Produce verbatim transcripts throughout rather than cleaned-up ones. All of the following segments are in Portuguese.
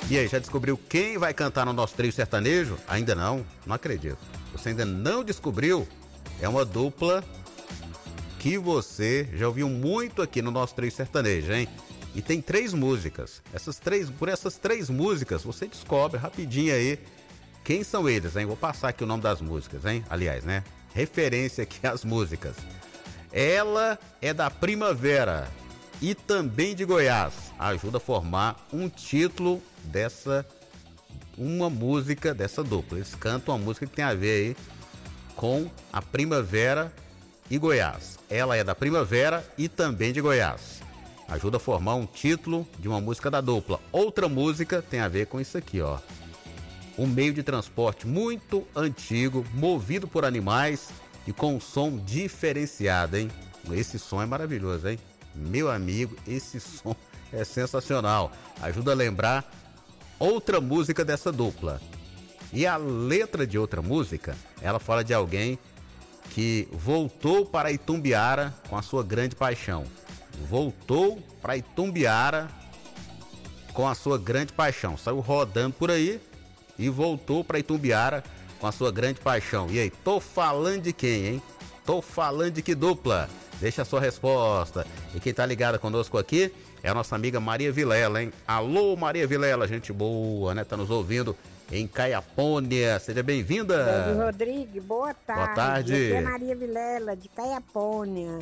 E aí, já descobriu quem vai cantar no nosso trio sertanejo? Ainda não? Não acredito. Você ainda não descobriu? É uma dupla que você já ouviu muito aqui no nosso trio sertanejo, hein? E tem três músicas. Essas três, por essas três músicas, você descobre rapidinho aí quem são eles, hein? Vou passar aqui o nome das músicas, hein? Aliás, né? Referência aqui às músicas. Ela é da Primavera e também de Goiás. Ajuda a formar um título dessa, uma música dessa dupla. Eles cantam uma música que tem a ver aí com a Primavera e Goiás. Ela é da Primavera e também de Goiás. Ajuda a formar um título de uma música da dupla. Outra música tem a ver com isso aqui, ó. Um meio de transporte muito antigo, movido por animais e com um som diferenciado, hein? Esse som é maravilhoso, hein? Meu amigo, esse som é sensacional. Ajuda a lembrar outra música dessa dupla. E a letra de outra música, ela fala de alguém que voltou para Itumbiara com a sua grande paixão. Voltou para Itumbiara com a sua grande paixão. Saiu rodando por aí e voltou para Itumbiara com a sua grande paixão. E aí, tô falando de quem, hein? Tô falando de que dupla? Deixa a sua resposta. E quem tá ligada conosco aqui é a nossa amiga Maria Vilela, hein? Alô, Maria Vilela, gente boa, né? Tá nos ouvindo em Caiapônia. Seja bem-vinda. Nélio Rodrigues, boa tarde. Boa tarde. Aqui é Maria Vilela, de Caiapônia.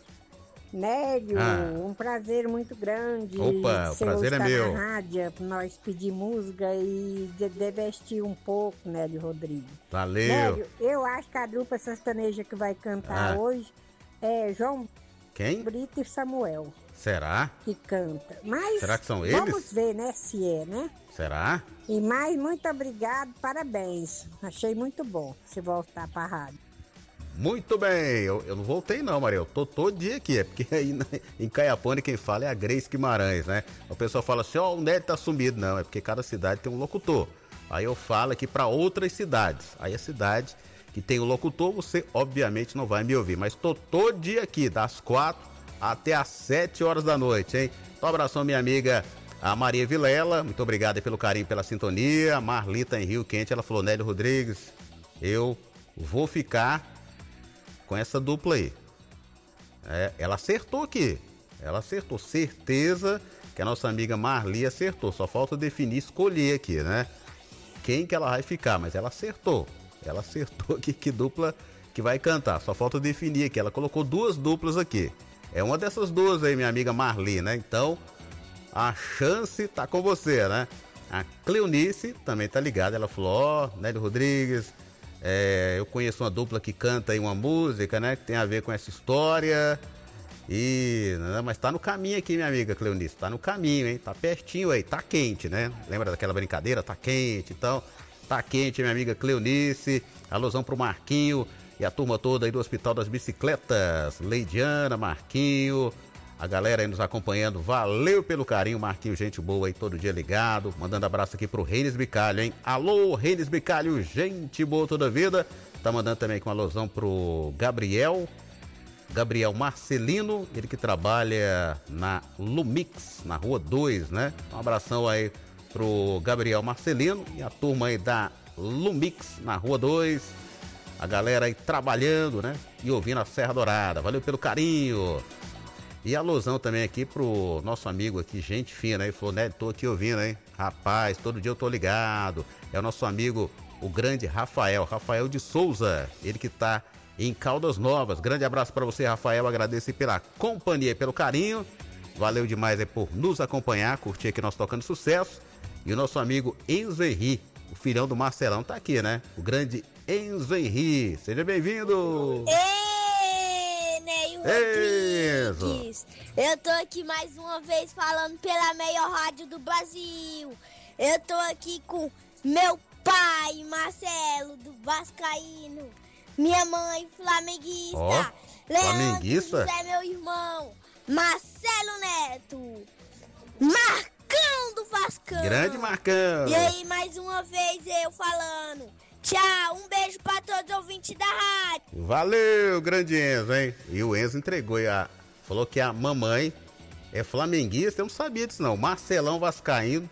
Nélio, Ah. um prazer muito grande. Opa, o prazer é meu. Na rádio, pra nós pedir música e de, de vestir um pouco, Nélio Rodrigues. Valeu. Nélio, eu acho que a dupla sertaneja que vai cantar Ah. hoje é João Quem? Brito e Samuel, Será? que canta. Mas Será que são eles? vamos ver, né, se é, né? Será? E mais, muito obrigado, parabéns. Achei muito bom você voltar pra rádio. Muito bem, eu, eu não voltei não, Maria, eu tô todo dia aqui, é porque aí na, em Caiapônia quem fala é a Grace Guimarães, né? O pessoal fala assim, ó, oh, o Nélio tá sumido, não, é porque cada cidade tem um locutor. Aí eu falo aqui pra outras cidades, aí a cidade que tem o locutor, você obviamente não vai me ouvir, mas tô todo dia aqui, das quatro até as sete horas da noite, hein? Então, um abração minha amiga, a Maria Vilela, muito obrigado aí pelo carinho, pela sintonia. A Marlita em Rio Quente, ela falou, Nélio Rodrigues, eu vou ficar com essa dupla aí. É, ela acertou aqui. Ela acertou. Certeza que a nossa amiga Marli acertou. Só falta definir, escolher aqui, né? Quem que ela vai ficar, mas ela acertou. Ela acertou aqui que dupla que vai cantar. Só falta definir aqui. Ela colocou duas duplas aqui. É uma dessas duas aí, minha amiga Marli, né? Então, a chance tá com você, né? A Cleonice também tá ligada. Ela falou, ó, oh, Nélio Rodrigues, é, eu conheço uma dupla que canta aí uma música, né? Que tem a ver com essa história. E, né, mas tá no caminho aqui, minha amiga Cleonice. Tá no caminho, hein? Tá pertinho aí, tá quente, né? Lembra daquela brincadeira? Tá quente, então. Tá quente, minha amiga Cleonice. Alusão pro Marquinho e a turma toda aí do Hospital das Bicicletas. Leidiana, Marquinho, a galera aí nos acompanhando. Valeu pelo carinho, Marquinho, gente boa aí, todo dia ligado. Mandando abraço aqui pro Reines Bicalho, hein? Alô, Reines Bicalho, gente boa toda a vida. Tá mandando também aqui uma alusão pro Gabriel. Gabriel Marcelino, ele que trabalha na Lumix, na Rua dois, né? Um abração aí pro Gabriel Marcelino e a turma aí da Lumix, na Rua dois. A galera aí trabalhando, né? E ouvindo a Serra Dourada. Valeu pelo carinho. E a alusão também aqui pro nosso amigo aqui, gente fina aí. Falou, né? Tô aqui ouvindo, hein? Rapaz, todo dia eu tô ligado. É o nosso amigo, o grande Rafael, Rafael de Souza. Ele que tá em Caldas Novas. Grande abraço para você, Rafael. Agradeço pela companhia e pelo carinho. Valeu demais aí por nos acompanhar, curtir aqui nós tocando sucesso. E o nosso amigo Enzo Henri, o filhão do Marcelão, tá aqui, né? O grande Enzo Henri. Seja bem-vindo! Ê, Nélio Rodrigues! Eu tô aqui mais uma vez falando pela melhor rádio do Brasil. Eu tô aqui com meu pai, Marcelo, do Vascaíno. Minha mãe, flamenguista. Oh, Leandro flamenguista? José, meu irmão. Marcelo Neto. Marcão do Vascão. Grande Marcão. E aí, mais uma vez eu falando. Tchau, um beijo pra todos os ouvintes da rádio. Valeu, grande Enzo, hein? E o Enzo entregou e a... falou que a mamãe é flamenguista. Eu não sabia disso não. Marcelão Vascaíno